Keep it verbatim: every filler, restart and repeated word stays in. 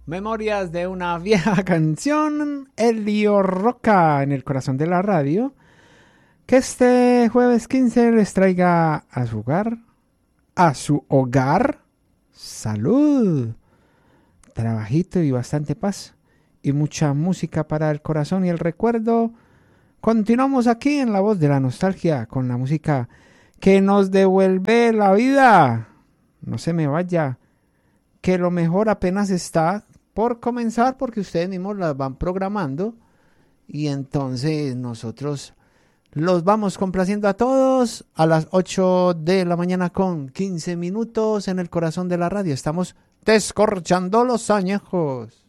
Memorias de una vieja canción, Elio Roca en el corazón de la radio, que este jueves quince les traiga a su hogar, a su hogar, salud, trabajito y bastante paz, y mucha música para el corazón y el recuerdo. Continuamos aquí en La Voz de la Nostalgia con la música que nos devuelve la vida. No se me vaya, que lo mejor apenas está por comenzar, porque ustedes mismos las van programando y entonces nosotros los vamos complaciendo a todos a las ocho de la mañana con quince minutos en el corazón de la radio. Estamos descorchando los añejos.